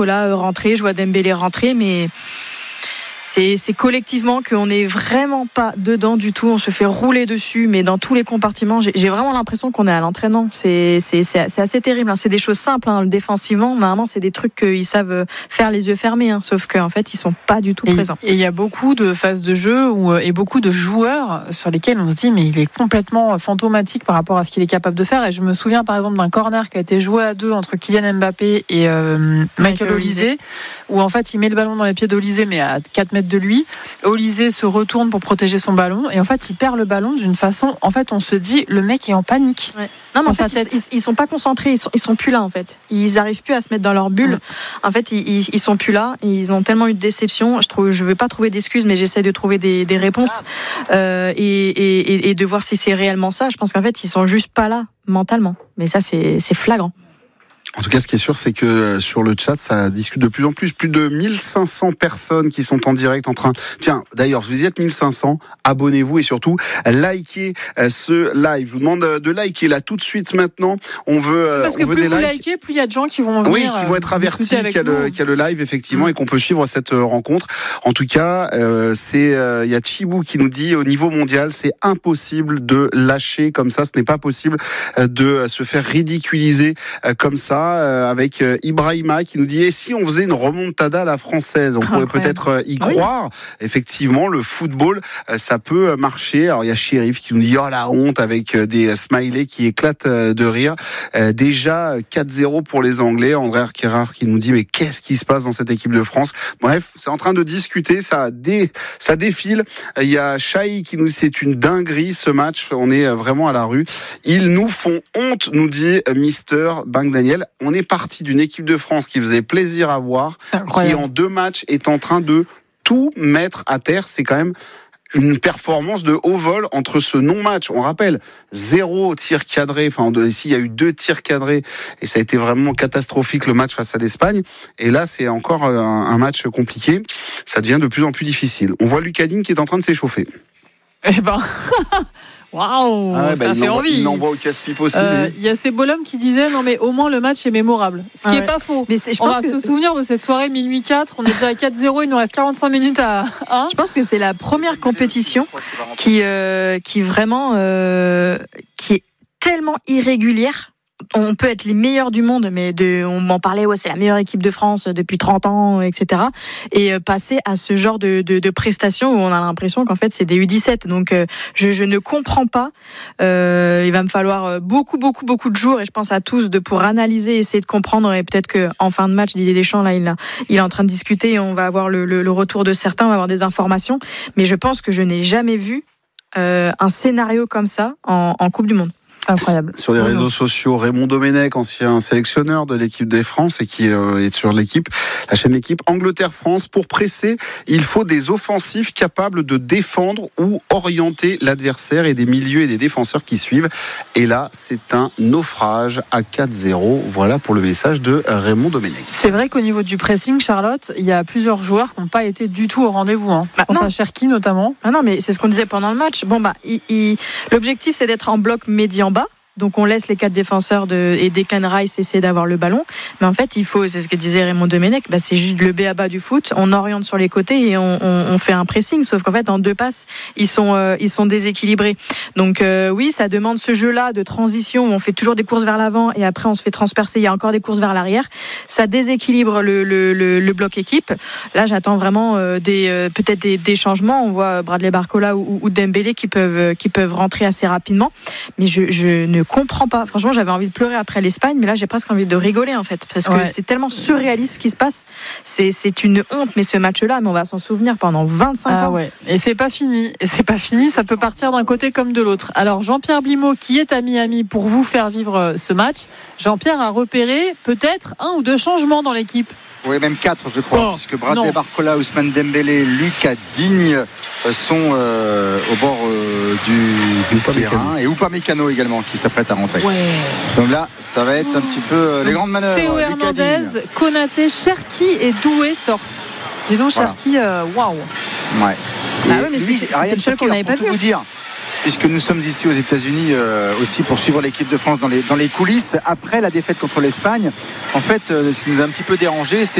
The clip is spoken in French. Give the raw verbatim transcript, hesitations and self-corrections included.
Barcola rentrer, je vois Dembélé rentrer, mais c'est, c'est collectivement qu'on n'est vraiment pas dedans du tout. On se fait rouler dessus, mais dans tous les compartiments. J'ai, j'ai vraiment l'impression qu'on est à l'entraînement. C'est, c'est, c'est, c'est assez terrible. Hein. C'est des choses simples, hein. Défensivement, normalement, c'est des trucs qu'ils savent faire les yeux fermés. Hein. Sauf qu'en fait, ils sont pas du tout et, présents. Et il y a beaucoup de phases de jeu où, et beaucoup de joueurs sur lesquels on se dit, mais il est complètement fantomatique par rapport à ce qu'il est capable de faire. Et je me souviens, par exemple, d'un corner qui a été joué à deux entre Kylian Mbappé et euh, Michael, Michael Olise, où en fait, il met le ballon dans les pieds d'Olise, mais à quatre mètres de lui. Olise se retourne pour protéger son ballon et en fait il perd le ballon d'une façon, en fait on se dit le mec est en panique. Ouais. Non mais en fait ils, ils, ils sont pas concentrés, ils sont, ils sont plus là en fait. Ils arrivent plus à se mettre dans leur bulle. Mmh. En fait ils, ils, ils sont plus là. Ils ont tellement eu de déception. Je trouve, je veux pas trouver d'excuses, mais j'essaie de trouver des, des réponses euh, et, et, et de voir si c'est réellement ça. Je pense qu'en fait ils sont juste pas là mentalement. Mais ça c'est, c'est flagrant. En tout cas, ce qui est sûr, c'est que sur le chat, ça discute de plus en plus. Plus de mille cinq cents personnes qui sont en direct en train... Tiens, d'ailleurs, vous y êtes mille cinq cents, abonnez-vous et surtout, likez ce live. Je vous demande de liker là tout de suite maintenant. On veut, Parce on que veut plus des vous likes. likez, plus il y a de gens qui vont venir. Oui, qui vont être avertis qu'il y a, le, qu'il y a le live, effectivement, mmh. et qu'on peut suivre cette rencontre. En tout cas, euh, c'est, euh, il y a Chibou qui nous dit, au niveau mondial, c'est impossible de lâcher comme ça. Ce n'est pas possible de se faire ridiculiser comme ça, euh, avec Ibrahima qui nous dit, et si on faisait une remontada à la française, on pourrait Incroyable. peut-être y croire. Oui. Effectivement, le football, ça peut marcher. Alors il y a Chérif qui nous dit, oh la honte, avec des smileys qui éclatent de rire. Euh, déjà quatre zéro pour les Anglais. André Arquerard qui nous dit, mais qu'est-ce qui se passe dans cette équipe de France? Bref, c'est en train de discuter, ça, dé, ça défile. Il y a Chahi qui nous dit, c'est une dinguerie ce match, on est vraiment à la rue. Ils nous font honte, nous dit Mister Bang Daniel. On est parti d'une équipe de France qui faisait plaisir à voir, qui en deux matchs est en train de tout mettre à terre. C'est quand même une performance de haut vol entre ce non-match. On rappelle, zéro tir cadré. Enfin, ici, il y a eu deux tirs cadrés et ça a été vraiment catastrophique le match face à l'Espagne. Et là, c'est encore un, un match compliqué. Ça devient de plus en plus difficile. On voit Lucadine qui est en train de s'échauffer. Eh ben... Waouh, ah ouais, ça bah, fait envie. Il n'envoie au casse-pipe aussi. Il euh, y a ces bonhommes qui disaient non mais au moins le match est mémorable. Ce qui ah ouais. est pas faux. Mais c'est, je on pense va que... se souvenir de cette soirée minuit quatre. On est déjà à quatre zéro. Il nous reste quarante-cinq minutes à un. Je pense que c'est la première compétition qui euh, qui vraiment euh, qui est tellement irrégulière. On peut être les meilleurs du monde, mais de, on m'en parlait, ouais, c'est la meilleure équipe de France depuis trente ans, et cetera. Et passer à ce genre de, de, de prestations où on a l'impression qu'en fait c'est des U dix-sept. Donc je, je ne comprends pas. Euh, il va me falloir beaucoup, beaucoup, beaucoup de jours, et je pense à tous, de pour analyser, essayer de comprendre. Et peut-être que en fin de match, Didier Deschamps là, il, a, il est en train de discuter. Et on va avoir le, le, le retour de certains, on va avoir des informations. Mais je pense que je n'ai jamais vu euh, un scénario comme ça en, en Coupe du Monde. Incroyable. Sur les réseaux sociaux, Raymond Domenech, ancien sélectionneur de l'équipe de France et qui est sur l'équipe, la chaîne L'équipe, Angleterre-France, pour presser, il faut des offensifs capables de défendre ou orienter l'adversaire et des milieux et des défenseurs qui suivent. Et là, c'est un naufrage à quatre zéro. Voilà pour le message de Raymond Domenech. C'est vrai qu'au niveau du pressing, Charlotte, il y a plusieurs joueurs qui n'ont pas été du tout au rendez-vous. Hein. Bah, je pense à Cherki notamment. Ah non, mais c'est ce qu'on disait pendant le match. Bon, bah, il, il... l'objectif, c'est d'être en bloc médian bas. Donc on laisse les quatre défenseurs de, et Declan Rice essayer d'avoir le ballon, mais en fait il faut, c'est ce que disait Raymond Domenech, bah c'est juste le b a bas du foot. On oriente sur les côtés et on, on, on fait un pressing, sauf qu'en fait en deux passes ils sont euh, ils sont déséquilibrés. Donc euh, oui, ça demande ce jeu-là de transition où on fait toujours des courses vers l'avant et après on se fait transpercer. Il y a encore des courses vers l'arrière. Ça déséquilibre le le, le, le bloc équipe. Là j'attends vraiment euh, des euh, peut-être des, des changements. On voit Bradley Barcola ou, ou Dembélé qui peuvent qui peuvent rentrer assez rapidement, mais je je ne comprends pas. Franchement, j'avais envie de pleurer après l'Espagne, mais là, j'ai presque envie de rigoler, en fait, parce que ouais. c'est tellement surréaliste ce qui se passe. C'est, c'est une honte, mais ce match-là, mais on va s'en souvenir pendant vingt-cinq ah ans. Ouais. Et c'est pas fini. Et c'est pas fini. Ça peut partir d'un côté comme de l'autre. Alors, Jean-Pierre Blimaud, qui est à Miami pour vous faire vivre ce match, Jean-Pierre a repéré peut-être un ou deux changements dans l'équipe. Oui, même quatre, je crois, oh, puisque Bradley Barcola, Ousmane Dembélé, Lucas Digne sont euh, au bord euh, du, du terrain, et Upamecano également qui s'apprête à rentrer. Ouais. Donc là, ça va être un petit peu euh, les grandes manœuvres. Théo Hernandez, Konaté, Cherki et Doué sortent. Disons voilà. Cherki, waouh. Wow. Ouais. Ah ouais, mais lui, c'était, c'était le seul qu'on n'avait pas vu. Vous dire. Puisque nous sommes ici aux États-Unis euh, aussi pour suivre l'équipe de France dans les, dans les coulisses après la défaite contre l'Espagne. En fait, euh, ce qui nous a un petit peu dérangé, c'est